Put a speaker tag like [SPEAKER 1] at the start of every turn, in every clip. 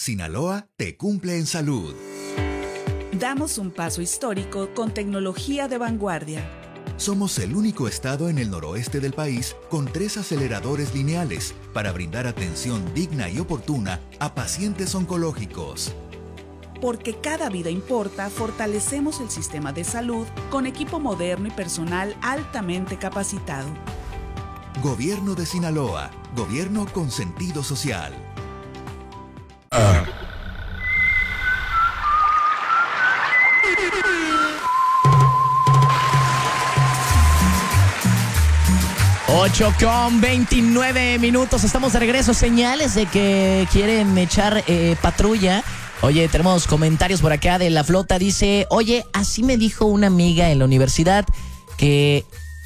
[SPEAKER 1] Sinaloa te cumple en salud.
[SPEAKER 2] Damos un paso histórico con tecnología de vanguardia.
[SPEAKER 1] Somos el único estado en el noroeste del país con 3 aceleradores lineales para brindar atención digna y oportuna a pacientes oncológicos.
[SPEAKER 2] Porque cada vida importa, fortalecemos el sistema de salud con equipo moderno y personal altamente capacitado.
[SPEAKER 1] Gobierno de Sinaloa. Gobierno con sentido social.
[SPEAKER 3] 8:29. Estamos de regreso. Señales de que quieren echar patrulla. Oye, tenemos comentarios por acá de La Flota. Dice, oye, así me dijo una amiga en la universidad que...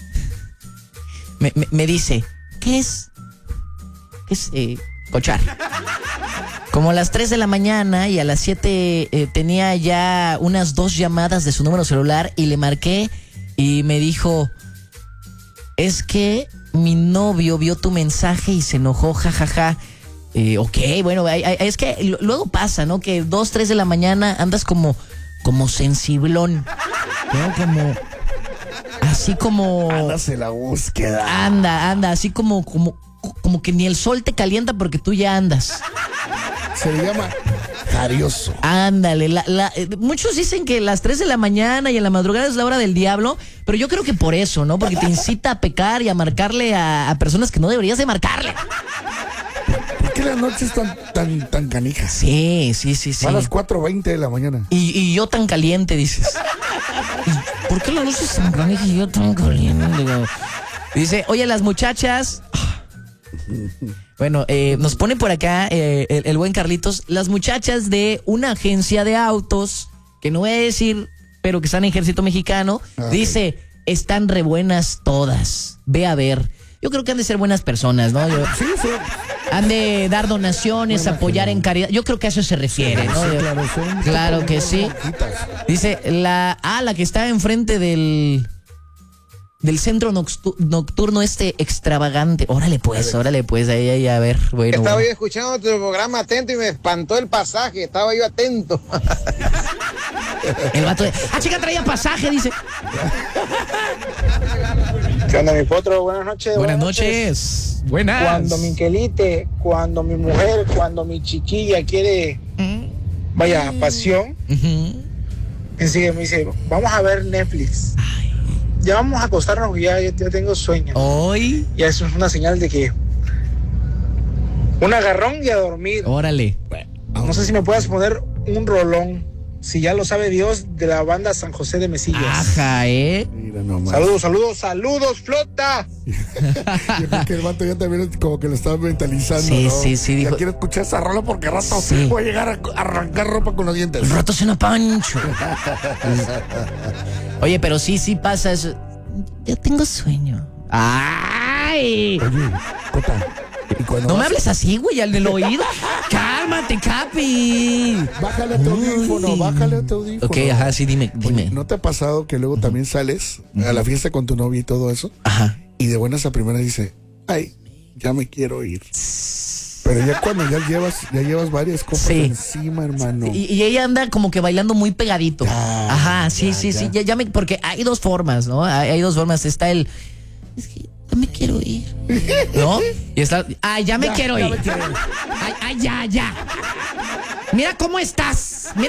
[SPEAKER 3] Me dice, ¿qué es? Cochar. Como a las 3 de la mañana y a las 7 tenía ya unas 2 llamadas de su número celular y le marqué y me dijo, es que mi novio vio tu mensaje y se enojó, jajaja. Ok, bueno, es que luego pasa, ¿no? Que 2, 3 de la mañana andas como sensiblón, ¿no? Así como...
[SPEAKER 4] Andas en la búsqueda.
[SPEAKER 3] Anda, así como que ni el sol te calienta porque tú ya andas.
[SPEAKER 4] Se le llama jarioso.
[SPEAKER 3] Ándale, muchos dicen que las 3 de la mañana y en la madrugada es la hora del diablo, pero yo creo que por eso, ¿no? Porque te incita a pecar y a marcarle a personas que no deberías de marcarle.
[SPEAKER 4] ¿Por qué la noche es tan canija?
[SPEAKER 3] Sí.
[SPEAKER 4] A las 4:20 de la mañana.
[SPEAKER 3] Y yo tan caliente, dices. ¿Por qué la noche es tan canija y yo tan caliente? Dice, oye, las muchachas... Bueno, nos pone por acá el buen Carlitos, las muchachas de una agencia de autos, que no voy a decir, pero que están en Ejército Mexicano, dice, están re buenas todas, ve a ver. Yo creo que han de ser buenas personas, ¿no?
[SPEAKER 4] Sí.
[SPEAKER 3] Han de dar donaciones, apoyar en caridad. Yo creo que a eso se refiere, ¿no?
[SPEAKER 4] Sí,
[SPEAKER 3] claro que sí. Dice, la que está enfrente del centro nocturno extravagante. Órale pues, ahí, a ver. Bueno,
[SPEAKER 5] estaba yo escuchando tu programa atento y me espantó el pasaje, estaba yo atento.
[SPEAKER 3] El vato de, chica, traía pasaje, dice.
[SPEAKER 5] ¿Qué onda, mi potro? Buenas noches.
[SPEAKER 3] Buenas noches. Buenas.
[SPEAKER 5] Cuando mi quelite, cuando mi mujer, cuando mi chiquilla quiere, pasión, me dice, vamos a ver Netflix. Ya vamos a acostarnos, ya tengo sueño.
[SPEAKER 3] Hoy.
[SPEAKER 5] Ya eso es una señal de que un agarrón y a dormir.
[SPEAKER 3] Órale.
[SPEAKER 5] No sé si me puedas poner un rolón, si ya lo sabe Dios, de la banda San José de Mesillas.
[SPEAKER 3] Ajá,
[SPEAKER 4] Mira nomás.
[SPEAKER 5] Saludos, flota.
[SPEAKER 4] Yo creo que el vato ya también como que lo estaba mentalizando,
[SPEAKER 3] sí,
[SPEAKER 4] ¿no?
[SPEAKER 3] Sí,
[SPEAKER 4] ya
[SPEAKER 3] dijo,
[SPEAKER 4] quiero escuchar esa rola porque rato voy a llegar a arrancar ropa con los dientes.
[SPEAKER 3] El rato suena Pancho. Oye, pero sí pasa eso. Ya tengo sueño. ¡Ay!
[SPEAKER 4] Oye, Cota,
[SPEAKER 3] no me hables así, güey, al del oído. Cálmate, Capi.
[SPEAKER 4] Bájale a tu audífono.
[SPEAKER 3] Ok, ajá, sí, dime.
[SPEAKER 4] Oye, ¿no te ha pasado que luego también sales a la fiesta con tu novia y todo eso?
[SPEAKER 3] Ajá.
[SPEAKER 4] Y de buenas a primeras dice, ay, ya me quiero ir. Pero ya cuando ya llevas varias copas encima, hermano.
[SPEAKER 3] Y ella anda como que bailando muy pegadito. Ajá, sí. Porque hay 2 formas, ¿no? Hay 2 formas. Está es que ya me quiero ir, ¿no? Y está, ya me quiero ir. Ya. Mira cómo estás.
[SPEAKER 4] Y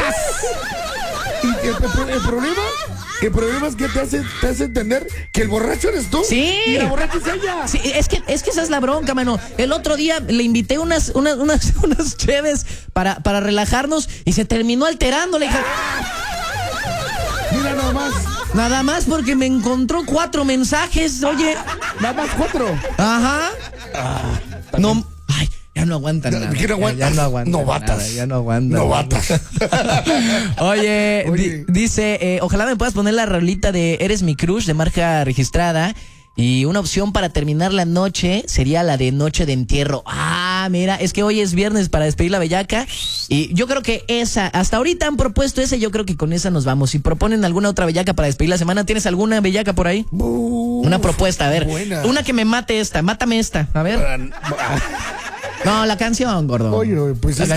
[SPEAKER 4] el problema es que te hace entender que el borracho eres tú.
[SPEAKER 3] Sí.
[SPEAKER 4] Y la borracha es ella.
[SPEAKER 3] Sí, es que esa es la bronca, mano. El otro día le invité unas cheves para relajarnos y se terminó alterando. Le dije,
[SPEAKER 4] mira nomás.
[SPEAKER 3] Nada más porque me encontró 4 mensajes, oye.
[SPEAKER 4] Nada más 4.
[SPEAKER 3] Ajá. No. Ay, ya no aguantan nada.
[SPEAKER 4] Ya no aguantan. Novatas.
[SPEAKER 3] Ya no aguantan.
[SPEAKER 4] Novatas.
[SPEAKER 3] Oye. Dice, ojalá me puedas poner la rolita de Eres mi crush de marca registrada. Y una opción para terminar la noche sería la de Noche de Entierro. Mira, es que hoy es viernes para despedir la bellaca. Y yo creo que hasta ahorita han propuesto esa, yo creo que con esa nos vamos. Si proponen alguna otra bellaca para despedir la semana, ¿tienes alguna bellaca por ahí? Una propuesta, a ver. Buena. Una que me mate esta, mátame esta, a ver. No, la canción, gordo.
[SPEAKER 4] Oye, pues